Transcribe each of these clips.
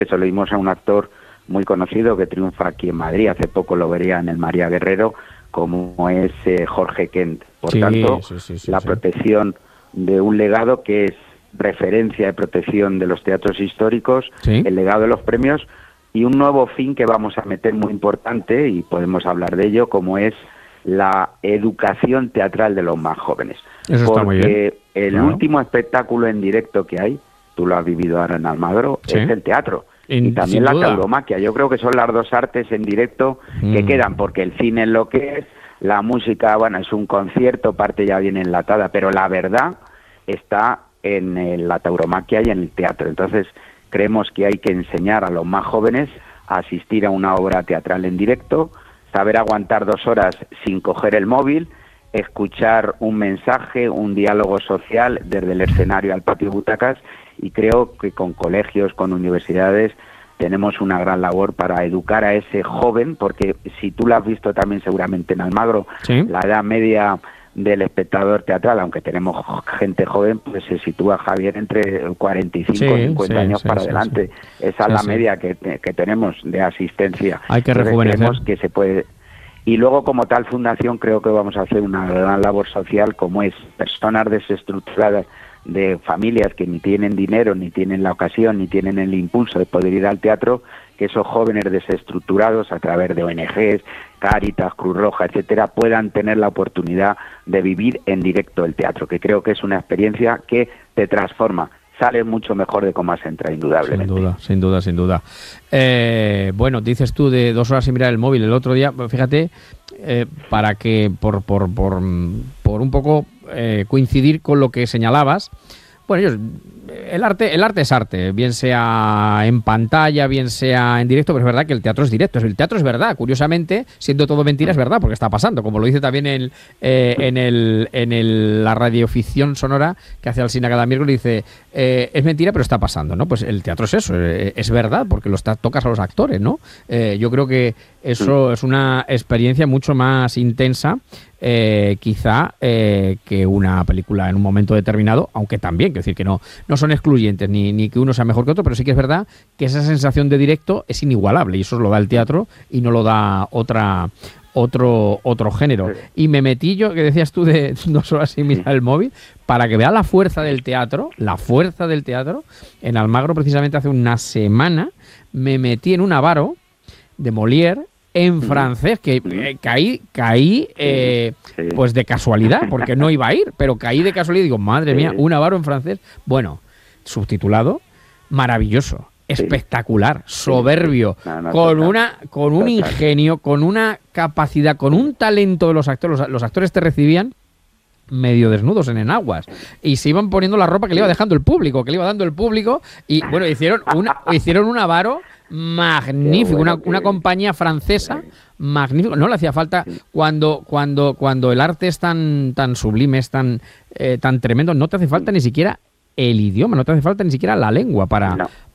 Eso lo dimos a un actor muy conocido que triunfa aquí en Madrid. Hace poco lo vería en el María Guerrero, como es Jorge Kent. Por tanto, la protección de un legado que es referencia de protección de los teatros históricos, el legado de los premios y un nuevo fin que vamos a meter muy importante, y podemos hablar de ello, como es la educación teatral de los más jóvenes. Eso está muy bien. Porque el último espectáculo en directo que hay, tú lo has vivido ahora en Almagro, es el teatro. Y también la tauromaquia. Yo creo que son las dos artes en directo que quedan, porque el cine es lo que es, la música, bueno, es un concierto, parte ya viene enlatada, pero la verdad está en la tauromaquia y en el teatro. Entonces, creemos que hay que enseñar a los más jóvenes a asistir a una obra teatral en directo, saber aguantar 2 horas sin coger el móvil, escuchar un mensaje, un diálogo social desde el escenario al patio de butacas, y creo que con colegios, con universidades, tenemos una gran labor para educar a ese joven, porque si tú lo has visto también seguramente en Almagro, la edad media del espectador teatral, aunque tenemos gente joven, pues se sitúa, Javier, entre 45 y 50 años para adelante. Esa es la media que tenemos de asistencia. Hay que rejuvenecer. Creemos que se puede. Y luego, como tal fundación, creo que vamos a hacer una gran labor social, como es personas desestructuradas, de familias que ni tienen dinero, ni tienen la ocasión, ni tienen el impulso de poder ir al teatro, que esos jóvenes desestructurados, a través de ONGs, Cáritas, Cruz Roja, etcétera, puedan tener la oportunidad de vivir en directo el teatro, que creo que es una experiencia que te transforma. Sale mucho mejor de cómo has entrado, indudablemente. Sin duda. Bueno, dices tú de 2 horas sin mirar el móvil. El otro día, fíjate, para que por un poco coincidir con lo que señalabas, bueno, el arte es arte, bien sea en pantalla, bien sea en directo, pero es verdad que el teatro es directo. El teatro es verdad, curiosamente, siendo todo mentira, es verdad, porque está pasando, como lo dice también la radioficción sonora que hace Alsina cada miércoles, dice, es mentira, pero está pasando, ¿no? Pues el teatro es eso, es verdad, porque tocas a los actores, ¿no? Yo creo que eso es una experiencia mucho más intensa, quizá, que una película en un momento determinado, aunque también, quiero decir que no son excluyentes, ni que uno sea mejor que otro, pero sí que es verdad que esa sensación de directo es inigualable, y eso lo da el teatro y no lo da otro género. Y me metí yo, que decías tú, de 2 horas sin mirar el móvil, para que vea la fuerza del teatro. En Almagro, precisamente hace una semana, me metí en un avaro de Molière en francés, que caí pues de casualidad, porque no iba a ir, pero caí de casualidad y digo, madre mía, un avaro en francés. Bueno, subtitulado, maravilloso, espectacular, soberbio, con un ingenio, con una capacidad, con un talento de los actores. Los actores te recibían medio desnudos en enaguas y se iban poniendo la ropa que le iba dejando el público, y bueno, hicieron un avaro magnífico, una compañía francesa magnífico. No le hacía falta, cuando el arte es tan sublime, es tan tremendo, no te hace falta ni siquiera el idioma, no te hace falta ni siquiera la lengua para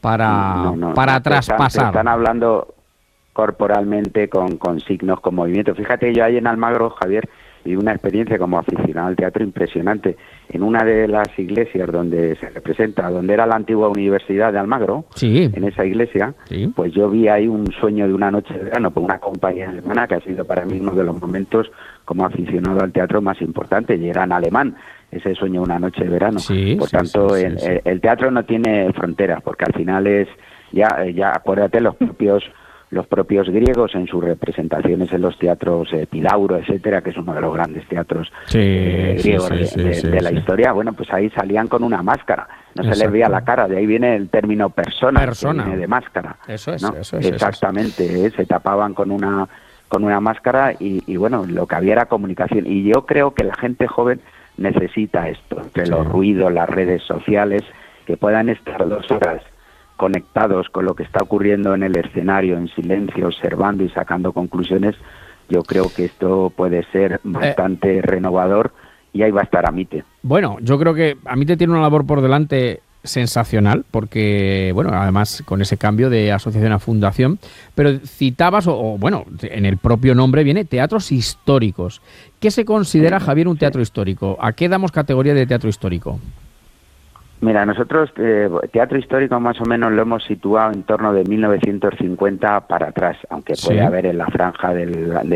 traspasar. Están hablando corporalmente con signos, con movimiento. Fíjate, yo ahí en Almagro, Javier, y una experiencia como aficionado al teatro impresionante. En una de las iglesias donde se representa, donde era la antigua Universidad de Almagro, en esa iglesia, pues yo vi ahí un sueño de una noche de verano por una compañía alemana que ha sido para mí uno de los momentos como aficionado al teatro más importante, y era en alemán, ese sueño de una noche de verano. Por tanto, el teatro no tiene fronteras, porque al final es, ya acuérdate, los propios griegos en sus representaciones en los teatros, Epidauro, etcétera, que es uno de los grandes teatros griegos de la historia, bueno, pues ahí salían con una máscara, no se les veía la cara, de ahí viene el término persona. Que viene de máscara. Eso es. Exactamente, se tapaban con una máscara y bueno, lo que había era comunicación, y yo creo que la gente joven necesita esto, entre los ruidos, las redes sociales, que puedan estar 2 horas conectados con lo que está ocurriendo en el escenario, en silencio, observando y sacando conclusiones. Yo creo que esto puede ser bastante renovador, y ahí va a estar Amite. Bueno, yo creo que Amite tiene una labor por delante sensacional, porque, bueno, además con ese cambio de asociación a fundación, pero citabas, bueno, en el propio nombre viene teatros históricos. ¿Qué se considera, Javier, un teatro histórico? ¿A qué damos categoría de teatro histórico? Mira, nosotros teatro histórico más o menos lo hemos situado en torno de 1950 para atrás, aunque puede haber en la franja de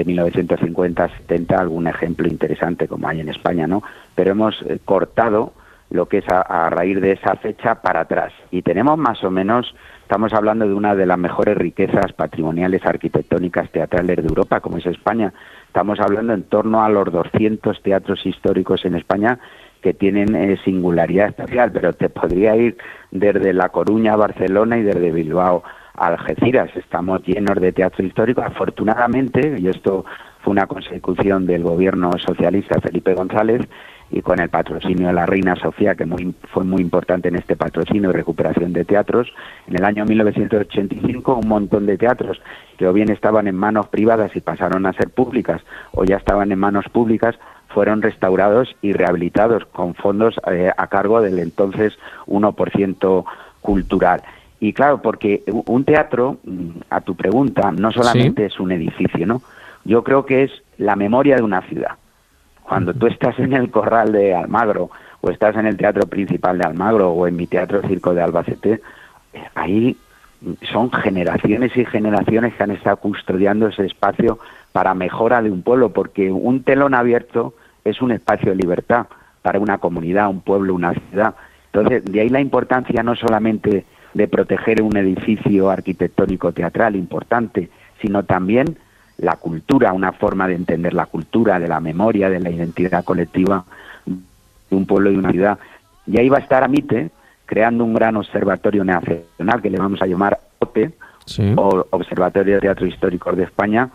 1950-70 algún ejemplo interesante como hay en España, ¿no? Pero hemos cortado lo que es a raíz de esa fecha para atrás. Y tenemos más o menos, estamos hablando de una de las mejores riquezas patrimoniales arquitectónicas teatrales de Europa, como es España. Estamos hablando en torno a los 200 teatros históricos en España que tienen singularidad especial, pero te podría ir desde La Coruña a Barcelona y desde Bilbao a Algeciras. Estamos llenos de teatro histórico. Afortunadamente, y esto fue una consecución del gobierno socialista Felipe González, y con el patrocinio de la Reina Sofía, que fue muy importante en este patrocinio y recuperación de teatros, en el año 1985 un montón de teatros que o bien estaban en manos privadas y pasaron a ser públicas, o ya estaban en manos públicas, fueron restaurados y rehabilitados con fondos a cargo del entonces 1% cultural. Y claro, porque un teatro, a tu pregunta, no solamente es un edificio, ¿no? Yo creo que es la memoria de una ciudad. Cuando tú estás en el Corral de Almagro, o estás en el Teatro Principal de Almagro, o en mi Teatro Circo de Albacete, ahí son generaciones y generaciones que han estado custodiando ese espacio para mejora de un pueblo, porque un telón abierto es un espacio de libertad para una comunidad, un pueblo, una ciudad. Entonces, de ahí la importancia no solamente de proteger un edificio arquitectónico teatral importante, sino también la cultura, una forma de entender la cultura, de la memoria, de la identidad colectiva de un pueblo y de una ciudad. Y ahí va a estar AMITE creando un gran observatorio nacional que le vamos a llamar OTE, o Observatorio de Teatro Histórico de España,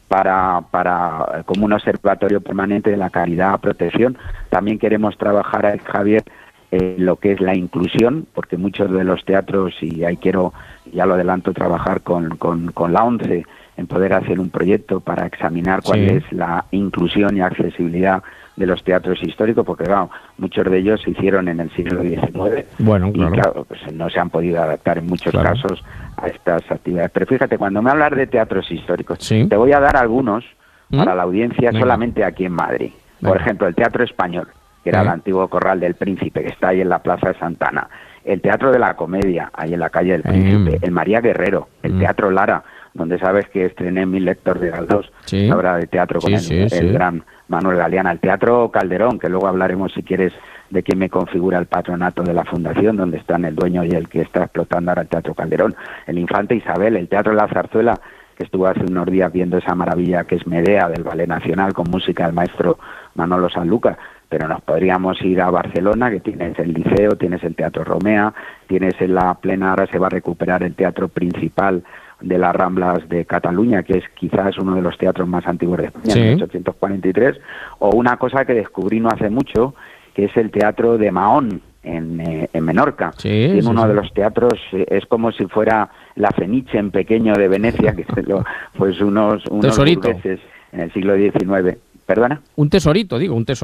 para como un observatorio permanente de la calidad, protección. También queremos trabajar, Javier, lo que es la inclusión, porque muchos de los teatros, y ahí quiero, ya lo adelanto, trabajar con la ONCE en poder hacer un proyecto para examinar cuál es la inclusión y accesibilidad de los teatros históricos, porque claro, muchos de ellos se hicieron en el siglo XIX, y claro, pues no se han podido adaptar en muchos casos a estas actividades. Pero fíjate, cuando me hablas de teatros históricos, te voy a dar algunos para la audiencia solamente aquí en Madrid. Por ejemplo, el Teatro Español, que era el antiguo Corral del Príncipe, que está ahí en la Plaza de Santana, el Teatro de la Comedia, ahí en la calle del Príncipe, el María Guerrero, el Teatro Lara, donde sabes que estrené 1000 Lectores de Galdós, la obra de teatro con el gran Manuel Galeana, el Teatro Calderón, que luego hablaremos, si quieres, de quién me configura el patronato de la fundación, donde están el dueño y el que está explotando ahora el Teatro Calderón, el Infante Isabel, el Teatro La Zarzuela, que estuvo hace unos días viendo esa maravilla que es Medea del Ballet Nacional con música del maestro Manolo Sanlúcar. Pero nos podríamos ir a Barcelona, que tienes el Liceo, tienes el Teatro Romea, tienes en la plena, ahora se va a recuperar el Teatro Principal de las Ramblas de Cataluña, que es quizás uno de los teatros más antiguos de España, en 1843, o una cosa que descubrí no hace mucho, que es el Teatro de Mahón, en Menorca. Tiene uno de los teatros, es como si fuera la Fenice en pequeño de Venecia, que pues unos burgueses en el siglo XIX. ¿Perdona? Un tesorito,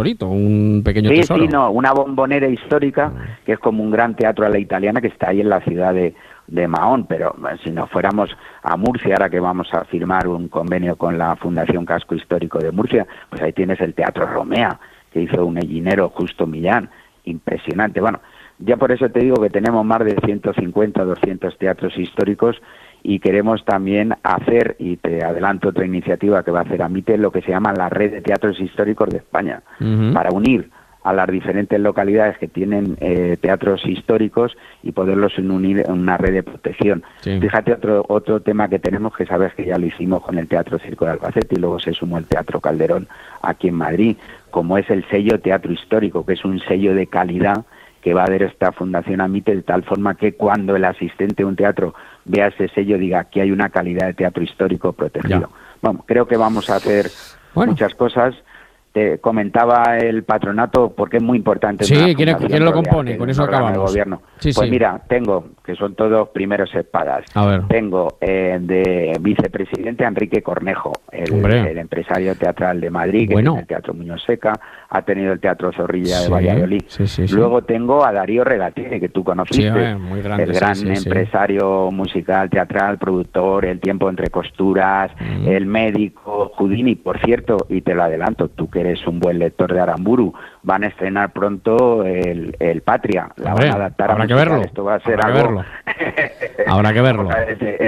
un pequeño tesoro. Sí, una bombonera histórica que es como un gran teatro a la italiana que está ahí en la ciudad de Mahón, pero si nos fuéramos a Murcia, ahora que vamos a firmar un convenio con la Fundación Casco Histórico de Murcia, pues ahí tienes el Teatro Romea, que hizo un hellinero, Justo Millán, impresionante. Bueno, ya por eso te digo que tenemos más de 150, 200 teatros históricos, y queremos también hacer, y te adelanto otra iniciativa que va a hacer AMITE, lo que se llama la Red de Teatros Históricos de España, para unir a las diferentes localidades que tienen teatros históricos y poderlos unir en una red de protección. Fíjate, otro tema que tenemos, que sabes que ya lo hicimos con el Teatro Circo de Albacete y luego se sumó el Teatro Calderón aquí en Madrid, como es el sello Teatro Histórico, que es un sello de calidad que va a dar esta Fundación AMITE, de tal forma que cuando el asistente de un teatro vea ese sello diga que hay una calidad de teatro histórico protegido. Bueno, creo que vamos a hacer muchas cosas. Te comentaba el patronato porque es muy importante. ¿Quién lo compone? Con eso acabamos. Gobierno. Mira, tengo, que son todos primeros espadas. Tengo de vicepresidente a Enrique Cornejo, el empresario teatral de Madrid, que tiene el Teatro Muñoz Seca, ha tenido el Teatro Zorrilla de Valladolid. Luego tengo a Darío Regatini, que tú conociste, muy grande, el gran empresario musical, teatral, productor, El tiempo entre costuras, el médico, Houdini, por cierto, y te lo adelanto, tú que que eres un buen lector de Aramburu, van a estrenar pronto el Patria. La Hombre, van a adaptar habrá a que musical. verlo. Esto va a ser Habrá que algo... verlo. Habrá que verlo. Vamos a ver,